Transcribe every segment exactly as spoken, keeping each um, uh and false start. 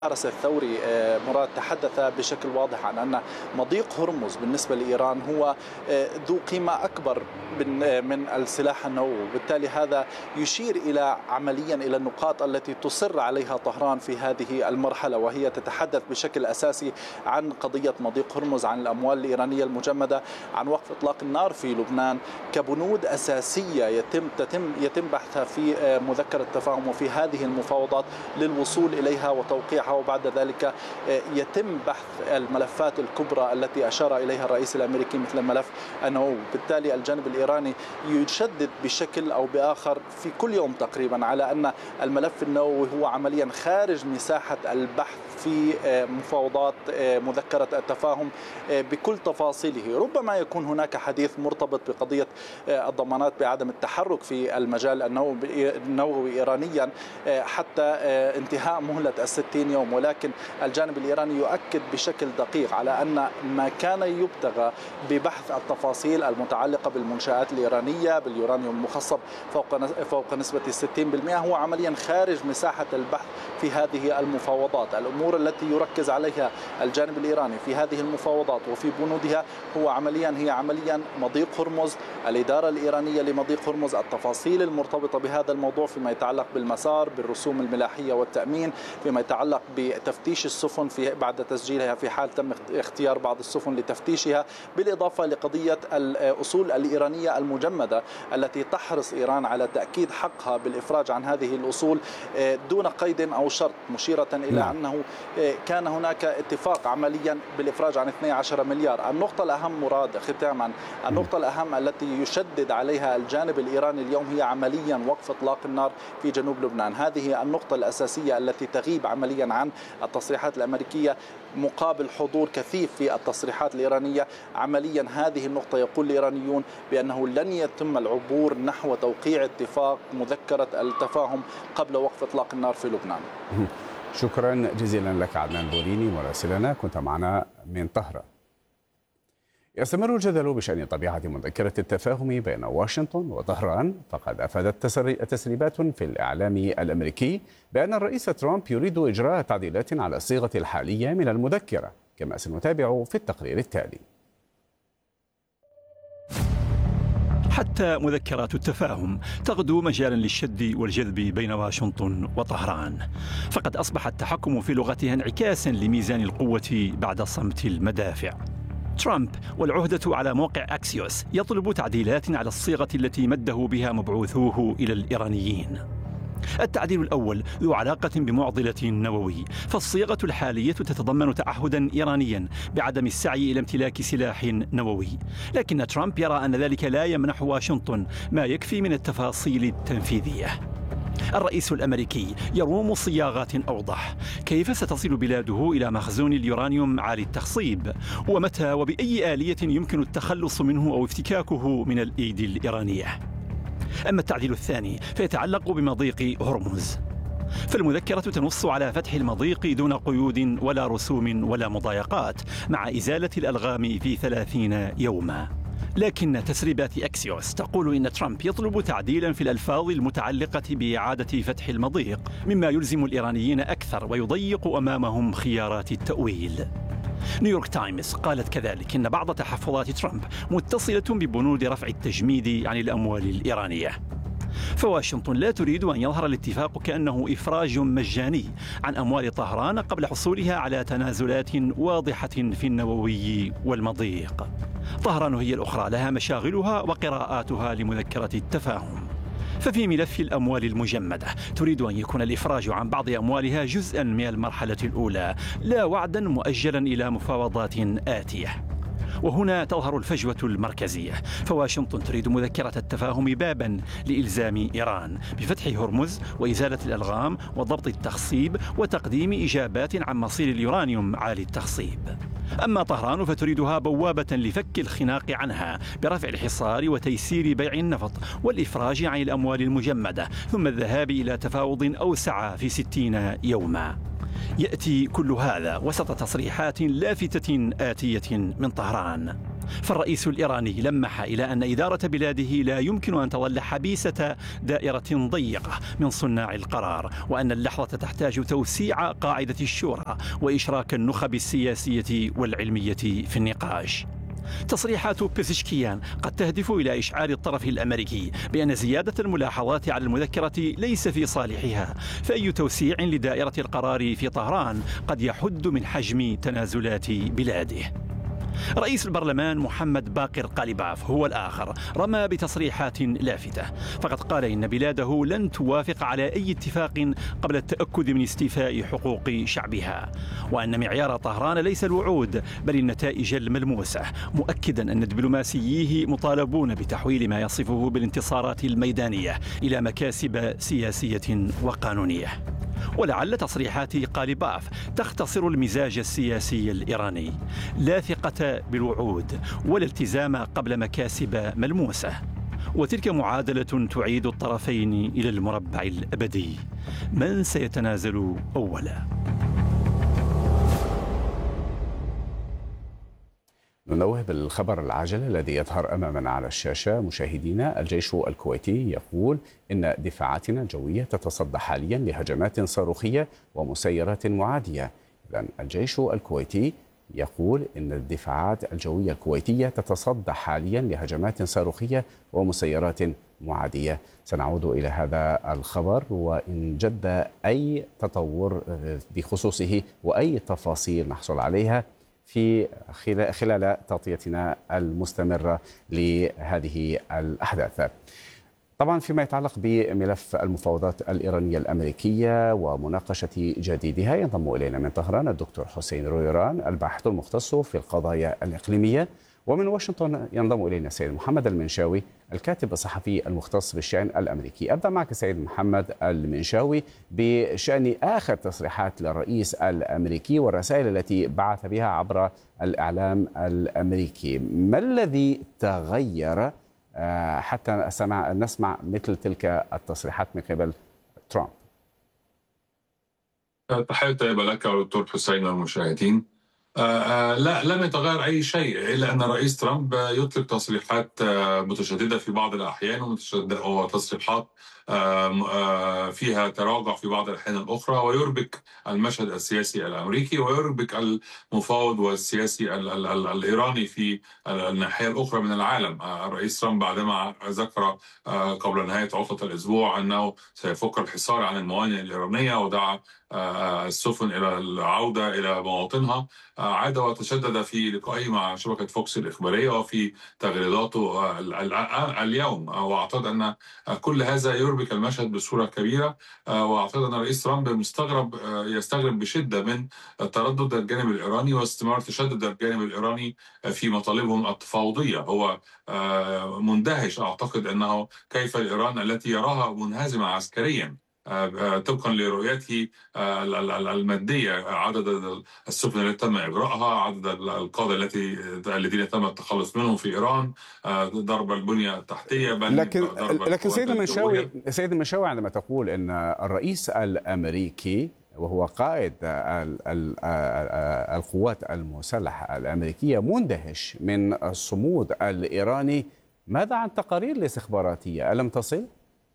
حرس الثوري مراد تحدث بشكل واضح عن أن مضيق هرمز بالنسبة لإيران هو ذو قيمة أكبر من السلاح النووي، وبالتالي هذا يشير إلى عمليا إلى النقاط التي تصر عليها طهران في هذه المرحلة، وهي تتحدث بشكل أساسي عن قضية مضيق هرمز، عن الأموال الإيرانية المجمدة، عن وقف إطلاق النار في لبنان كبنود أساسية يتم يتم يتم بحثها في مذكرة التفاهم وفي هذه المفاوضات للوصول إليها وتوقيعها، وبعد ذلك يتم بحث الملفات الكبرى التي أشار إليها الرئيس الأمريكي مثل الملف النووي. بالتالي الجانب الإيراني يشدد بشكل أو بآخر في كل يوم تقريبا على أن الملف النووي هو عمليا خارج مساحة البحث في مفاوضات مذكرة التفاهم بكل تفاصيله. ربما يكون هناك حديث مرتبط بقضية الضمانات بعدم التحرك في المجال النووي إيرانيا حتى انتهاء مهلة الستين يوم، ولكن الجانب الإيراني يؤكد بشكل دقيق على أن ما كان يبتغى ببحث التفاصيل المتعلقة بالمنشآت الإيرانية باليورانيوم المخصب فوق فوق نسبة ستين بالمئة هو عمليا خارج مساحة البحث في هذه المفاوضات. الأمور التي يركز عليها الجانب الإيراني في هذه المفاوضات وفي بنودها هو عمليا هي عمليا مضيق هرمز، الإدارة الإيرانية لمضيق هرمز، التفاصيل المرتبطة بهذا الموضوع فيما يتعلق بالمسار، بالرسوم الملاحية والتأمين، فيما يتعلق بتفتيش السفن في بعد تسجيلها في حال تم اختيار بعض السفن لتفتيشها، بالإضافة لقضية الأصول الإيرانية المجمدة التي تحرص إيران على تأكيد حقها بالإفراج عن هذه الأصول دون قيد أو شرط، مشيرة إلى أنه كان هناك اتفاق عمليا بالإفراج عن اثني عشر مليار. النقطة الأهم مراد ختاما، النقطة الأهم التي يشدد عليها الجانب الإيراني اليوم هي عمليا وقف إطلاق النار في جنوب لبنان. هذه النقطة الأساسية التي تغيب عمليا عن التصريحات الأمريكية مقابل حضور كثيف في التصريحات الإيرانية. عمليا هذه النقطة يقول الإيرانيون بأنه لن يتم العبور نحو توقيع اتفاق مذكرة التفاهم قبل وقف إطلاق النار في لبنان. شكرا جزيلا لك عدنان بوليني مراسلنا، كنت معنا من طهران. يستمر الجدل بشأن طبيعة مذكرة التفاهم بين واشنطن وطهران، فقد أفادت تسريبات في الإعلام الأمريكي بأن الرئيس ترامب يريد إجراء تعديلات على الصيغة الحالية من المذكرة، كما سنتابع في التقرير التالي. حتى مذكرات التفاهم تغدو مجالا للشد والجذب بين واشنطن وطهران، فقد أصبح التحكم في لغتها انعكاسا لميزان القوة بعد صمت المدافع. ترامب والعهدة على موقع أكسيوس يطلب تعديلات على الصيغة التي مده بها مبعوثوه إلى الإيرانيين. التعديل الأول ذو علاقة بمعضلة نووي، فالصيغة الحالية تتضمن تعهدا إيرانيا بعدم السعي إلى امتلاك سلاح نووي، لكن ترامب يرى أن ذلك لا يمنح واشنطن ما يكفي من التفاصيل التنفيذية. الرئيس الأمريكي يروم صياغات أوضح. كيف ستصل بلاده إلى مخزون اليورانيوم عالي التخصيب؟ ومتى وبأي آلية يمكن التخلص منه أو افتكاكه من الأيدي الإيرانية؟ أما التعديل الثاني فيتعلق بمضيق هرمز، فالمذكرة تنص على فتح المضيق دون قيود ولا رسوم ولا مضايقات مع إزالة الألغام في ثلاثين يوما. لكن تسريبات أكسيوس تقول إن ترامب يطلب تعديلا في الألفاظ المتعلقة بإعادة فتح المضيق، مما يلزم الإيرانيين أكثر ويضيق أمامهم خيارات التأويل. نيويورك تايمز قالت كذلك إن بعض تحفظات ترامب متصلة ببنود رفع التجميد عن الأموال الإيرانية. فواشنطن لا تريد أن يظهر الاتفاق كأنه إفراج مجاني عن أموال طهران قبل حصولها على تنازلات واضحة في النووي والمضيق. طهران هي الأخرى لها مشاغلها وقراءاتها لمذكرة التفاهم. ففي ملف الأموال المجمدة تريد أن يكون الإفراج عن بعض أموالها جزءا من المرحلة الأولى، لا وعدا مؤجلا إلى مفاوضات آتية. وهنا تظهر الفجوة المركزية، فواشنطن تريد مذكرة التفاهم بابا لإلزام إيران بفتح هرمز وإزالة الألغام وضبط التخصيب وتقديم إجابات عن مصير اليورانيوم عالي التخصيب. أما طهران فتريدها بوابة لفك الخناق عنها برفع الحصار وتيسير بيع النفط والإفراج عن الأموال المجمدة، ثم الذهاب إلى تفاوض أوسع في ستين يوما. يأتي كل هذا وسط تصريحات لافتة آتية من طهران. فالرئيس الإيراني لمح إلى أن إدارة بلاده لا يمكن أن تظل حبيسة دائرة ضيقة من صناع القرار، وأن اللحظة تحتاج توسيع قاعدة الشورى وإشراك النخب السياسية والعلمية في النقاش. تصريحات بيزشكيان قد تهدف إلى إشعار الطرف الأمريكي بأن زيادة الملاحظات على المذكرة ليس في صالحها، فأي توسيع لدائرة القرار في طهران قد يحد من حجم تنازلات بلاده. رئيس البرلمان محمد باقر قاليباف هو الآخر رمى بتصريحات لافتة، فقد قال إن بلاده لن توافق على أي اتفاق قبل التأكد من استيفاء حقوق شعبها، وأن معيار طهران ليس الوعود بل النتائج الملموسة، مؤكدا أن دبلوماسييه مطالبون بتحويل ما يصفه بالانتصارات الميدانية إلى مكاسب سياسية وقانونية. ولعل تصريحات قاليباف تختصر المزاج السياسي الإيراني، لا ثقة بالوعود ولا التزام قبل مكاسب ملموسة، وتلك معادلة تعيد الطرفين إلى المربع الأبدي. من سيتنازل أولا؟ ننوه بالخبر العاجل الذي يظهر أمامنا على الشاشة مشاهدينا. الجيش الكويتي يقول إن دفاعاتنا الجوية تتصدى حاليا لهجمات صاروخية ومسيرات معادية. إذن الجيش الكويتي يقول إن الدفاعات الجوية الكويتية تتصدى حاليا لهجمات صاروخية ومسيرات معادية. سنعود إلى هذا الخبر وإن جد أي تطور بخصوصه وأي تفاصيل نحصل عليها في خلال تغطيتنا المستمرة لهذه الأحداث. طبعا فيما يتعلق بملف المفاوضات الإيرانية الأمريكية ومناقشة جديدها، ينضم إلينا من طهران الدكتور حسين رويران الباحث المختص في القضايا الإقليمية، ومن واشنطن ينضم إلينا السيد محمد المنشاوي الكاتب الصحفي المختص بالشأن الأمريكي. أبدأ معك سيد محمد المنشاوي بشأن آخر تصريحات للرئيس الأمريكي والرسائل التي بعث بها عبر الإعلام الأمريكي. ما الذي تغير حتى نسمع, نسمع مثل تلك التصريحات من قبل ترامب؟ تحية طيبة لك ودكتور حسين والمشاهدين. آه آه لا لم يتغير أي شيء، إلا أن الرئيس ترامب يطلق تصريحات آه متشددة في بعض الأحيان وتصريحات آه آه فيها تراجع في بعض الأحيان الأخرى، ويربك المشهد السياسي الأمريكي ويربك المفاوض والسياسي ال ال ال الإيراني في الناحية الأخرى من العالم. آه الرئيس ترامب بعدما ذكر آه قبل نهاية عطلة الأسبوع أنه سيفك الحصار عن الموانئ الإيرانية ودعا آه السفن إلى العودة إلى مواطنها، عاد وتشدد في لقائه مع شبكة فوكس الإخبارية وفي تغريداته اليوم، واعتقد أن كل هذا يربك المشهد بصورة كبيرة. واعتقد أن الرئيس ترامب مستغرب يستغرب بشدة من تردد الجانب الإيراني واستمرار تشدد الجانب الإيراني في مطالبهم التفاوضية. هو مندهش أعتقد أنه كيف الإيران التي يراها منهزمة عسكريا طبقا لرؤيته المادية، عدد السفن التي تم إجراءها، عدد القادة التي الذين تم التخلص منهم في إيران، ضرب البنية التحتية، بل لكن لكن سيد المنشاوي سيد المنشاوي عندما تقول أن الرئيس الأمريكي وهو قائد القوات المسلحة الأمريكية مندهش من الصمود الإيراني، ماذا عن تقارير الاستخباراتية؟ ألم تصل؟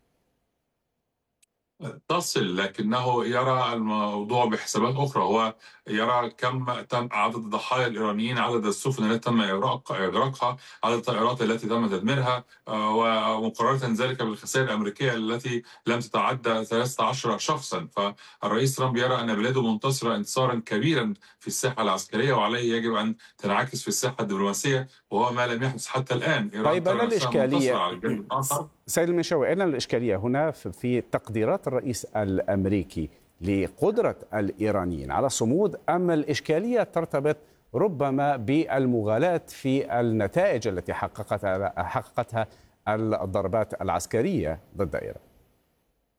تصل، لكنه يرى الموضوع بحسابات أخرى. هو يرى كم تم عدد الضحايا الإيرانيين، عدد السفن التي تم إغراقها، عدد الطائرات التي تم تدميرها، ومقارنة ذلك بالخسائر الأمريكية التي لم تتعدى ثلاثة عشر شخصا. فالرئيس ترامب يرى أن بلاده منتصرة انتصارا كبيرا في الساحة العسكرية، وعليه يجب أن تنعكس في الساحة الدبلوماسية، وهو ما لم يحدث حتى الآن. طيب أنا الإشكالية سيد المنشاوي، أين الإشكالية هنا في تقديرات الرئيس الأمريكي لقدرة الإيرانيين على الصمود، أم الإشكالية ترتبط ربما بالمغالاة في النتائج التي حققتها حققتها الضربات العسكرية ضد إيران؟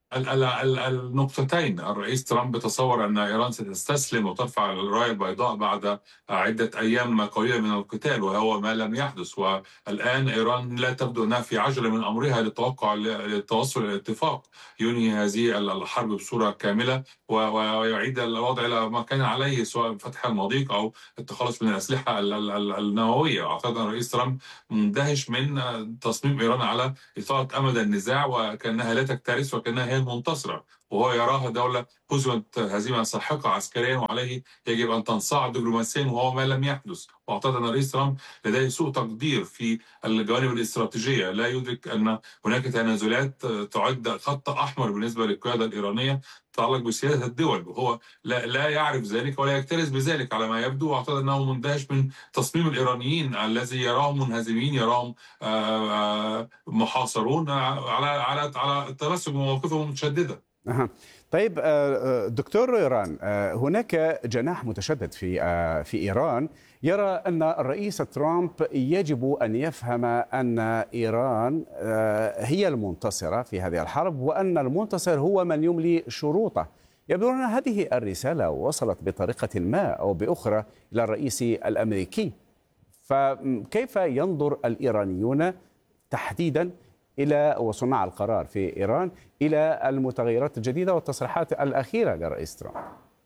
النقطتين. الرئيس ترامب تصور أن إيران ستستسلم وترفع الراية البيضاء بعد عدة أيام قليلة من القتال، وهو ما لم يحدث. والآن إيران لا تبدو أنها في عجلة من أمرها للتوقع للتوصل إلى اتفاق ينهي هذه الحرب بصورة كاملة ويعيد الوضع إلى ما كان عليه، سواء فتح المضيق أو التخلص من الأسلحة النووية. أعتقد أن الرئيس ترامب مندهش من تصميم إيران على إثارة أمد النزاع وكأنها لا تكترث وكأنها هي المنتصرة، وهو يراها دولة هزمت هزيمة ساحقة عسكريا وعليه يجب أن تنصاع دبلوماسيا، وهو ما لم يحدث. وأعتقد أن الرئيس ترامب لديه سوء تقدير في الجوانب الاستراتيجية، لا يدرك أن هناك تنازلات تعد خط أحمر بالنسبة للقيادة الإيرانية تتعلق بسياسة الدول، وهو لا, لا يعرف ذلك ولا يكترث بذلك على ما يبدو. وأعتقد أنه مندهش من تصميم الإيرانيين الذي يراهم منهزمين، يراهم محاصرون على على على التمسك بمواقفهم المتشددة. أه. طيب دكتور إيران، هناك جناح متشدد في في إيران يرى أن الرئيس ترامب يجب أن يفهم أن إيران هي المنتصرة في هذه الحرب، وأن المنتصر هو من يملي شروطه. يبدو أن هذه الرسالة وصلت بطريقة ما أو بأخرى إلى الرئيس الأمريكي، فكيف ينظر الإيرانيون تحديدا إلى وصناع القرار في إيران إلى المتغيرات الجديدة والتصريحات الأخيرة للرئيس ترامب؟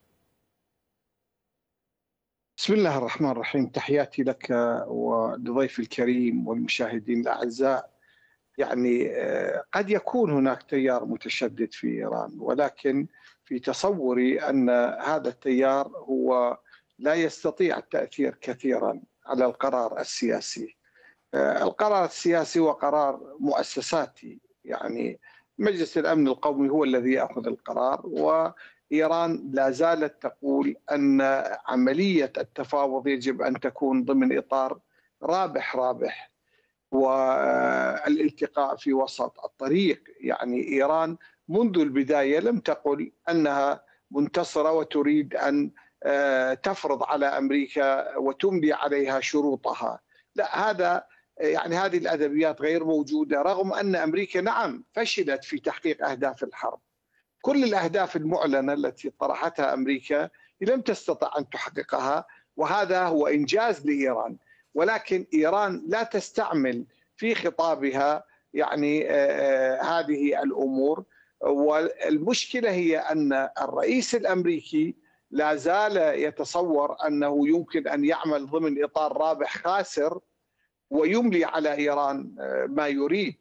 بسم الله الرحمن الرحيم. تحياتي لك ولضيف الكريم والمشاهدين الأعزاء. يعني قد يكون هناك تيار متشدد في إيران، ولكن في تصوري أن هذا التيار هو لا يستطيع التأثير كثيرا على القرار السياسي. القرار السياسي هو قرار مؤسساتي، يعني مجلس الأمن القومي هو الذي يأخذ القرار، وإيران لا زالت تقول أن عملية التفاوض يجب أن تكون ضمن إطار رابح رابح والالتقاء في وسط الطريق. يعني إيران منذ البداية لم تقل أنها منتصرة وتريد أن تفرض على أمريكا وتملي عليها شروطها، لا، هذا يعني هذه الأدبيات غير موجودة، رغم أن أمريكا نعم فشلت في تحقيق أهداف الحرب. كل الأهداف المعلنة التي طرحتها أمريكا لم تستطع أن تحققها، وهذا هو إنجاز لإيران. ولكن إيران لا تستعمل في خطابها يعني آه هذه الأمور، والمشكلة هي أن الرئيس الأمريكي لا زال يتصور أنه يمكن أن يعمل ضمن إطار رابح خاسر ويملي على إيران ما يريد،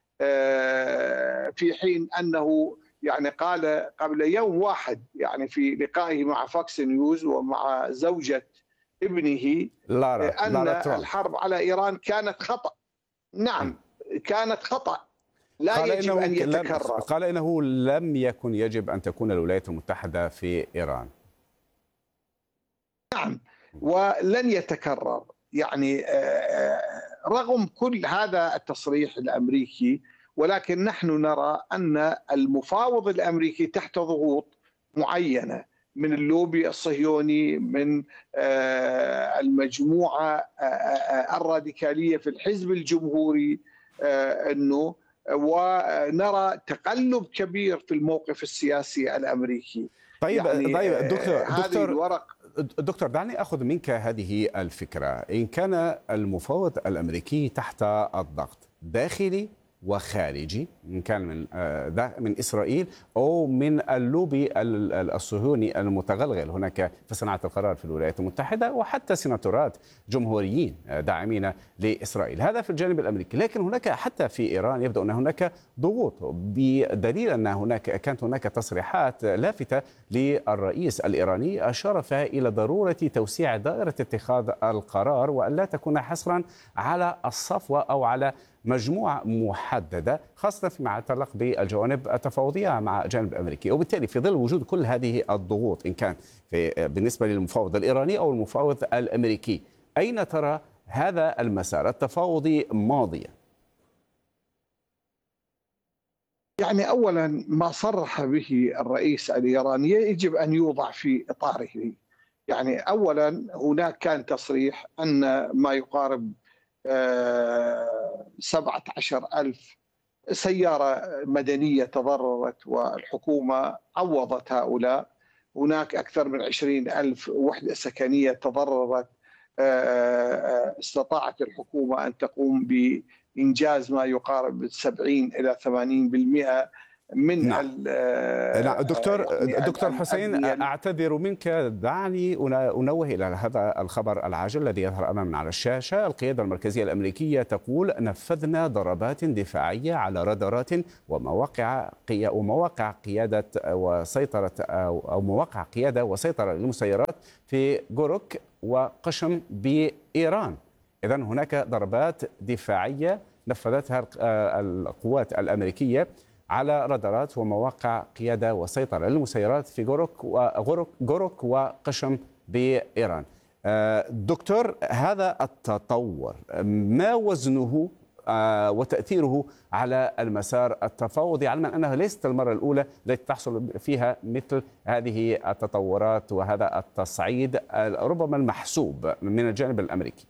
في حين أنه يعني قال قبل يوم واحد يعني في لقائه مع فوكس نيوز ومع زوجة ابنه لارا أن لارا الحرب على إيران كانت خطأ. نعم كانت خطأ، لا قال يجب إنه أن يتكرر. قال إنه لم يكن يجب أن تكون الولايات المتحدة في إيران. نعم، ولن يتكرر. يعني رغم كل هذا التصريح الأمريكي، ولكن نحن نرى أن المفاوض الأمريكي تحت ضغوط معينة من اللوبي الصهيوني، من المجموعة الراديكالية في الحزب الجمهوري، أنه ونرى تقلب كبير في الموقف السياسي الأمريكي. طيب يعني طيب دكتور دكتور الورق دكتور دعني أخذ منك هذه الفكرة. إن كان المفاوض الأمريكي تحت الضغط داخلي وخارجي، إن كان من من إسرائيل أو من اللوبي الصهيوني المتغلغل هناك في صناعة القرار في الولايات المتحدة، وحتى سيناتورات جمهوريين داعمين لإسرائيل، هذا في الجانب الأمريكي. لكن هناك حتى في إيران يبدو أن هناك ضغوط، بدليل أن هناك كانت هناك تصريحات لافتة للرئيس الإيراني أشار فيها إلى ضرورة توسيع دائرة اتخاذ القرار، وأن لا تكون حصرا على الصفوة أو على مجموعة محددة، خاصة فيما يتعلق بالجوانب التفاوضية مع الجانب الأمريكي. وبالتالي في ظل وجود كل هذه الضغوط، إن كان في بالنسبة للمفاوض الإيراني أو المفاوض الأمريكي، أين ترى هذا المسار التفاوضي ماضيا؟ يعني أولا ما صرح به الرئيس الإيراني يجب أن يوضع في إطاره. يعني أولا هناك كان تصريح أن ما يقارب سبعة عشر ألف سيارة مدنية تضررت والحكومة عوضت هؤلاء. هناك أكثر من عشرين ألف وحدة سكنية تضررت، استطاعت الحكومة أن تقوم بإنجاز ما يقارب سبعين إلى ثمانين بالمئة من نعم. نعم دكتور يعني دكتور حسين، أعتذر منك، دعني أنوه إلى هذا الخبر العاجل الذي يظهر أمامنا على الشاشة. القيادة المركزية الأمريكية تقول نفذنا ضربات دفاعية على رادارات ومواقع قي... ومواقع قيادة وسيطرة أو مواقع قيادة وسيطرة للمسيرات في غوروك وقشم بإيران. إذن هناك ضربات دفاعية نفذتها القوات الأمريكية على رادارات ومواقع قيادة وسيطرة للمسيرات في غوروك وغوروك وقشم بإيران. دكتور، هذا التطور ما وزنه وتأثيره على المسار التفاوضي، علما أنها ليست المرة الأولى التي تحصل فيها مثل هذه التطورات وهذا التصعيد ربما المحسوب من الجانب الأمريكي؟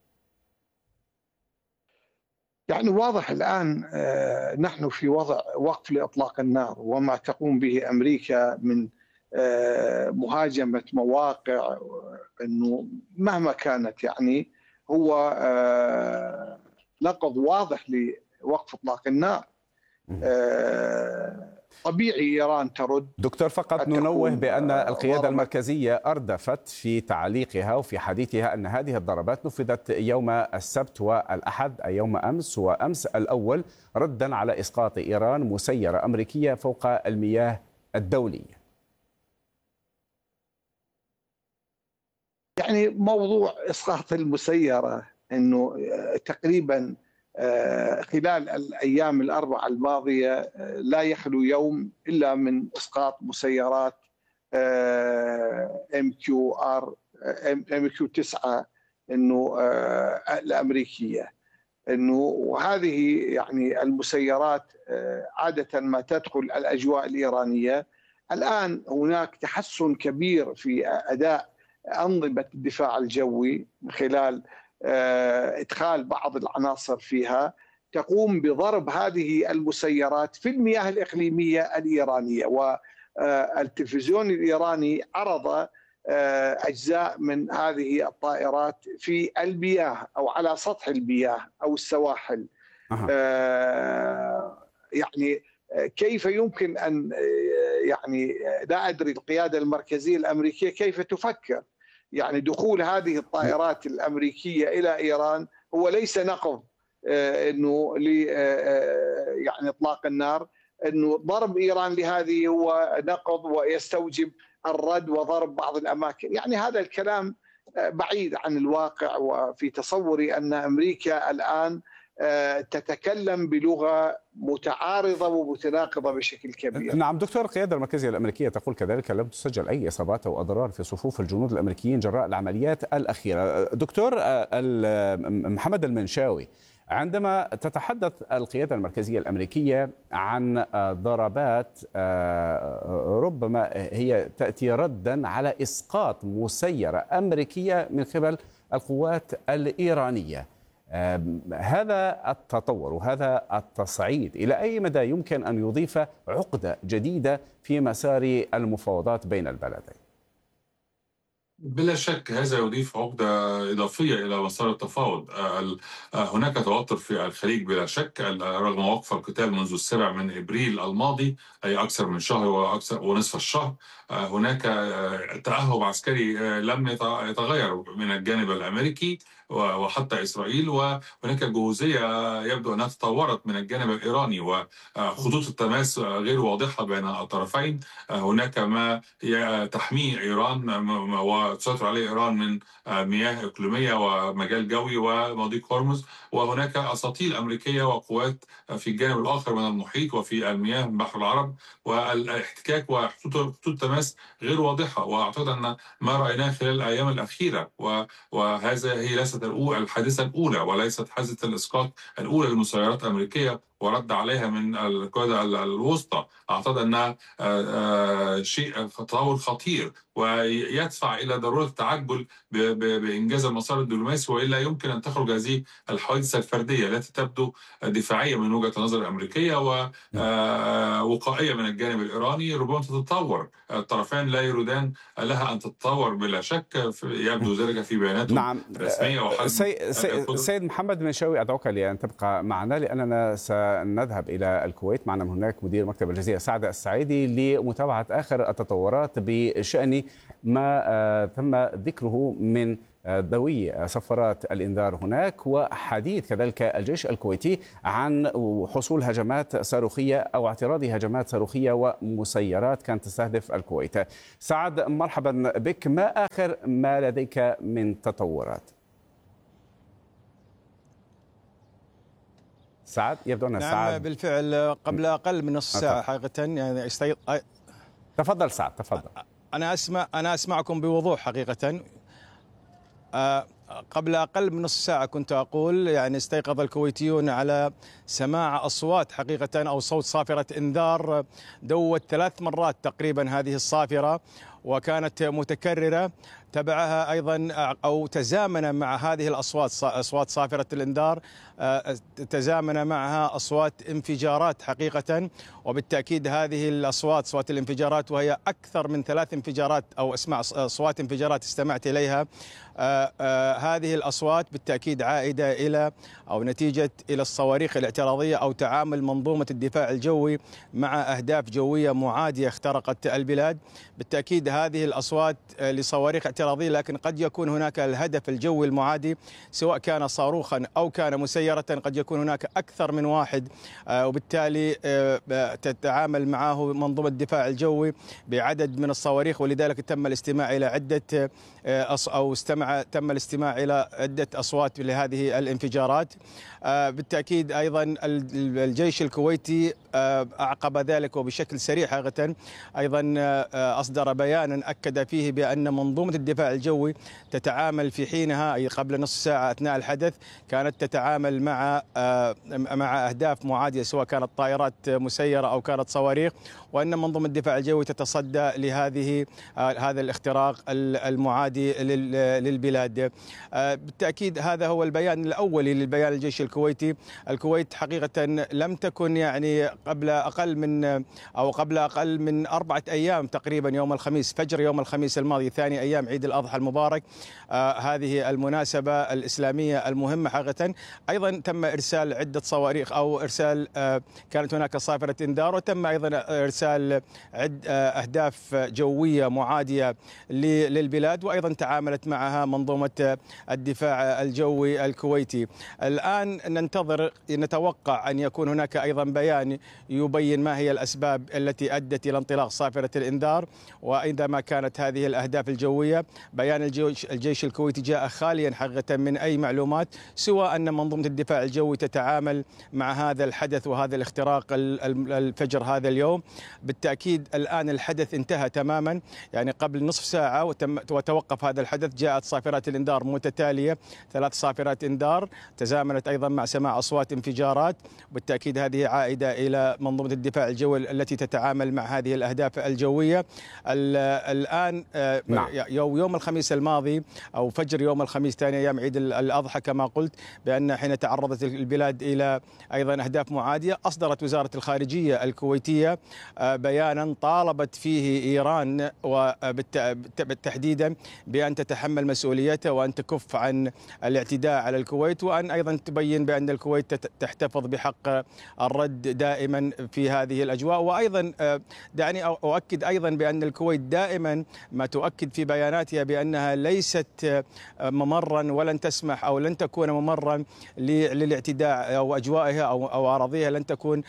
يعني واضح الآن نحن في وضع وقف لإطلاق النار، وما تقوم به أمريكا من مهاجمة مواقع أنه مهما كانت يعني هو نقض واضح لوقف إطلاق النار. طبيعي إيران ترد. دكتور، فقط ننوه بأن القيادة المركزية أردفت في تعليقها وفي حديثها أن هذه الضربات نفذت يوم السبت والأحد، أي يوم أمس وأمس الأول، ردا على إسقاط إيران مسيرة أمريكية فوق المياه الدولية. يعني موضوع إسقاط المسيرة أنه تقريبا خلال الأيام الأربعة الماضية لا يخلو يوم إلا من إسقاط مسيرات إم كيو آر إم كيو تسعة إنه الأمريكية. إنه هذه يعني المسيرات عادة ما تدخل الأجواء الإيرانية. الآن هناك تحسن كبير في أداء أنظمة الدفاع الجوي من خلال إدخال بعض العناصر فيها تقوم بضرب هذه المسيرات في المياه الإقليمية الإيرانية. والتلفزيون الإيراني عرض أجزاء من هذه الطائرات في المياه أو على سطح المياه أو السواحل. أه. يعني كيف يمكن أن يعني لا أدري القيادة المركزية الأمريكية كيف تفكر. يعني دخول هذه الطائرات الأمريكية إلى إيران هو ليس نقض إنه ل يعني إطلاق النار، إنه ضرب إيران لهذه هو نقض ويستوجب الرد وضرب بعض الأماكن. يعني هذا الكلام بعيد عن الواقع، وفي تصوري أن أمريكا الآن تتكلم بلغة متعارضة ومتناقضة بشكل كبير. نعم دكتور، القيادة المركزية الأمريكية تقول كذلك لم تسجل أي إصابات أو أضرار في صفوف الجنود الأمريكيين جراء العمليات الأخيرة. دكتور محمد المنشاوي، عندما تتحدث القيادة المركزية الأمريكية عن ضربات ربما هي تأتي ردا على إسقاط مسيرة أمريكية من قبل القوات الإيرانية، هذا التطور وهذا التصعيد إلى أي مدى يمكن أن يضيف عقدة جديدة في مسار المفاوضات بين البلدين؟ بلا شك هذا يضيف عقدة إضافية إلى مسار التفاوض. هناك توتر في الخليج بلا شك رغم وقف القتال منذ السابع من إبريل الماضي، أي أكثر من شهر وأكثر ونصف الشهر. هناك تأهب عسكري لم يتغير من الجانب الأمريكي وحتى إسرائيل، وهناك جهوزية يبدو أنها تطورت من الجانب الإيراني، وخطوط التماس غير واضحة بين الطرفين. هناك ما تحميه إيران وتسيطر عليه إيران من مياه إقليمية ومجال جوي ومضيق هرمز، وهناك أساطيل أمريكية وقوات في الجانب الآخر من المحيط وفي المياه من بحر العرب، والاحتكاك وخطوط التماس غير واضحة. وأعتقد أن ما رأيناه خلال الأيام الأخيرة وهذا هي ليست الحادثة الأولى وليست حادثة الإسقاط الأولى للمسيرات الأمريكية، ورد عليها من القيادة الوسطى. أعتقد أنها شيء تطور خطير ويدفع إلى ضرورة التعجل بإنجاز المسار الدبلوماسي، وإلا يمكن أن تخرج هذه الحوادث الفردية التي تبدو دفاعية من وجهة النظر الأمريكية ووقائية من الجانب الإيراني ربما تتطور. الطرفين لا يريدان لها أن تتطور بلا شك، يبدو ذلك في بيانات نعم. رسمية. سي سي سيد محمد منشاوي، أدعوك لأن تبقى معنا لأننا سنذهب إلى الكويت. معنا هناك مدير مكتب الجزيرة سعد السعيدي لمتابعة آخر التطورات بشأن ما تم ذكره من ذوي صفارات الإنذار هناك، وحديث كذلك الجيش الكويتي عن حصول هجمات صاروخية أو اعتراض هجمات صاروخية ومسيرات كانت تستهدف الكويت. سعد، مرحبا بك. ما آخر ما لديك من تطورات؟ سعد، يبدو أن نعم سعد بالفعل قبل أقل من نصف ساعة حقيقة يعني استيض... تفضل سعد تفضل. أنا أسمع أنا أسمعكم بوضوح حقيقة. أه قبل أقل من نصف ساعة كنت أقول يعني استيقظ الكويتيون على سماع أصوات حقيقة أو صوت صافرة إنذار دوت ثلاث مرات تقريبا هذه الصافرة، وكانت متكررة. تبعها أيضا أو تزامن مع هذه الأصوات أصوات صافرة الإنذار تزامن معها أصوات انفجارات حقيقة، وبالتأكيد هذه الأصوات أصوات الانفجارات وهي أكثر من ثلاث انفجارات أو أسمع أصوات انفجارات استمعت إليها. آآ آآ هذه الأصوات بالتأكيد عائدة إلى أو نتيجة إلى الصواريخ الاعتراضية أو تعامل منظومة الدفاع الجوي مع أهداف جوية معادية اخترقت البلاد. بالتأكيد هذه الأصوات لصواريخ اعتراضية، لكن قد يكون هناك الهدف الجوي المعادي سواء كان صاروخا أو كان مسيرة، قد يكون هناك أكثر من واحد، وبالتالي تتعامل معه منظومة الدفاع الجوي بعدد من الصواريخ، ولذلك تم الاستماع إلى عدة أو استمع تم الاستماع إلى عدة أصوات لهذه الانفجارات. بالتأكيد أيضا الجيش الكويتي أعقب ذلك وبشكل سريع حقيقة أيضا أصدر بيانا أكد فيه بأن منظومة الدفاع الجوي تتعامل في حينها أي قبل نصف ساعة أثناء الحدث كانت تتعامل مع مع أهداف معادية سواء كانت طائرات مسيرة أو كانت صواريخ، وأن منظومة الدفاع الجوي تتصدى لهذه هذا الاختراق المعادي للبلاد. بالتأكيد هذا هو البيان الأولي للبيان الجيش الكويتي. الكويت حقيقة لم تكن يعني قبل أقل من أو قبل أقل من أربعة أيام تقريبا يوم الخميس فجر يوم الخميس الماضي ثاني أيام عيد الأضحى المبارك، آه هذه المناسبة الإسلامية المهمة حقيقة. أيضا تم إرسال عدة صواريخ أو إرسال آه كانت هناك صافرة إنذار، وتم أيضا إرسال عد آه أهداف جوية معادية للبلاد، وأيضا تعاملت معها منظومة الدفاع الجوي الكويتي. الآن ننتظر نتوقع أن يكون هناك أيضا بيان يبين ما هي الأسباب التي أدت إلى انطلاق صافرة الإنذار، وإذا ما كانت هذه الأهداف الجوية. بيان الجيش, الجيش الكويتي جاء خاليا حقيقة من أي معلومات سوى أن منظومة الدفاع الجوي تتعامل مع هذا الحدث وهذا الاختراق الفجر هذا اليوم. بالتأكيد الآن الحدث انتهى تماما، يعني قبل نصف ساعة وتوقف هذا الحدث جاءت صافرات الإنذار متتالية، ثلاث صافرات إنذار تزامنت أيضا مع سماع أصوات انفجارات. بالتأكيد هذه عائدة إلى منظومة الدفاع الجوي التي تتعامل مع هذه الأهداف الجوية. الآن نعم. يوم الخميس الماضي أو فجر يوم الخميس ثاني أيام عيد الأضحى كما قلت بأن حين تعرضت البلاد إلى أيضا أهداف معادية، أصدرت وزارة الخارجية الكويتية بيانا طالبت فيه إيران وبالتحديدا بأن تتحمل مسؤوليتها وأن تكف عن الاعتداء على الكويت، وأن أيضا تبين بأن الكويت تحتفظ بحق الرد دائما في هذه الأجواء. وأيضا دعني أؤكد أيضا بأن الكويت دائما ما تؤكد في بياناتها بأنها ليست ممرا ولن تسمح أو لن تكون ممرا للاعتداء أو أجوائها أو أراضيها لن تكون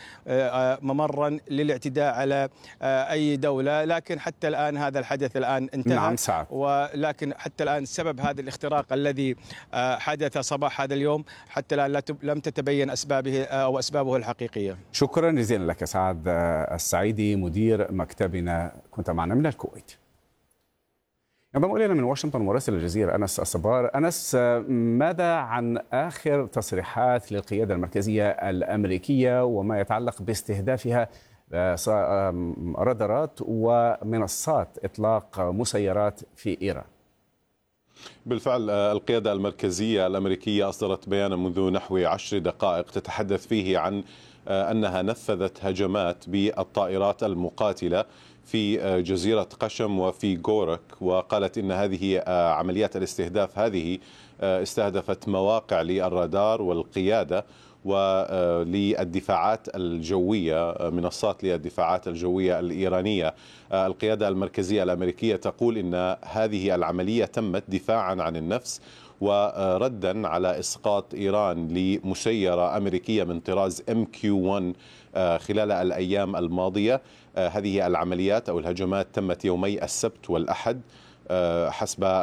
ممرا للاعتداء على أي دولة. لكن حتى الآن هذا الحدث الآن انتهى. نعم سعد. ولكن حتى الآن سبب هذا الاختراق الذي حدث صباح هذا اليوم حتى الآن لم تتبين أسبابه أو أسبابه الحقيقية. شكرا جزيلا لك سعد السعيدي مدير مكتبنا، كنت معنا من الكويت. ينضم إلينا من واشنطن مراسل الجزيرة أنس الصبار. أنس، ماذا عن آخر تصريحات للقيادة المركزية الأمريكية وما يتعلق باستهدافها رادارات ومنصات إطلاق مسيرات في إيران؟ بالفعل القيادة المركزية الأمريكية أصدرت بيانا منذ نحو عشر دقائق تتحدث فيه عن أنها نفذت هجمات بالطائرات المقاتلة في جزيرة قشم وفي غورك، وقالت إن هذه عمليات الاستهداف هذه استهدفت مواقع للرادار والقيادة وللدفاعات الجوية، منصات للدفاعات الجوية الإيرانية. القيادة المركزية الأمريكية تقول إن هذه العملية تمت دفاعا عن النفس وردا على إسقاط إيران لمسيرة أمريكية من طراز إم كيو واحد خلال الأيام الماضية. هذه العمليات أو الهجمات تمت يومي السبت والأحد حسب